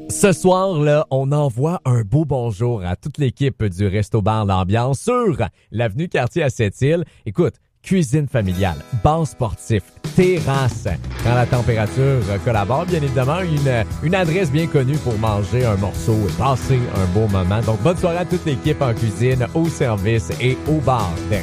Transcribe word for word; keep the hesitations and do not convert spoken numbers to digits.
Ce soir, là, on envoie un beau bonjour à toute l'équipe du Resto Bar L'Ambiance sur l'avenue Cartier à Sept-Îles. Écoute, cuisine familiale, bar sportif, terrasse. Quand la température collabore, bien évidemment, une, une adresse bien connue pour manger un morceau et passer un beau moment. Donc, bonne soirée à toute l'équipe en cuisine, au service et au bar.